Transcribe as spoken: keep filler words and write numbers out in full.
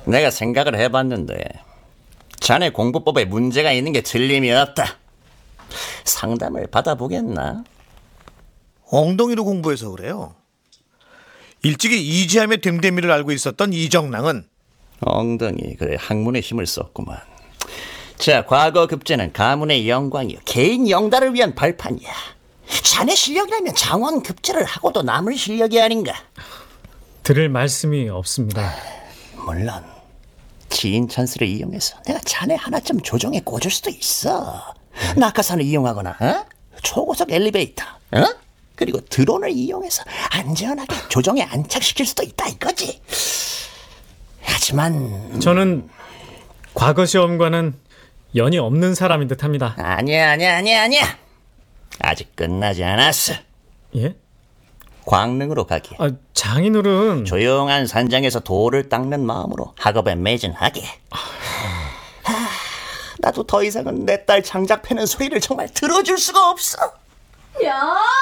내가 생각을 해봤는데 자네 공부법에 문제가 있는 게 틀림이 없다. 상담을 받아보겠나? 엉덩이로 공부해서 그래요. 일찍이 이지함의 됨됨이를 알고 있었던 이정랑은 엉덩이, 그래, 학문의 힘을 썼구만. 자, 과거 급제는 가문의 영광이요, 개인 영달을 위한 발판이야. 자네 실력이라면 장원 급제를 하고도 남을 실력이 아닌가? 들을 말씀이 없습니다. 물론 지인 찬스를 이용해서 내가 자네 하나쯤 조정해 꽂을 수도 있어. 낙하산을 이용하거나 어? 초고속 엘리베이터, 어? 그리고 드론을 이용해서 안전하게 조정에 안착시킬 수도 있다 이거지. 하지만 저는 과거 시험과는 연이 없는 사람인 듯합니다. 아니야 아니야 아니야 아니야. 아직 끝나지 않았어. 예? 광릉으로 가기. 아, 장인어른. 조용한 산장에서 돌을 닦는 마음으로 학업에 매진하게. 하, 나도 더 이상은 내 딸 장작 패는 소리를 정말 들어줄 수가 없어. 야!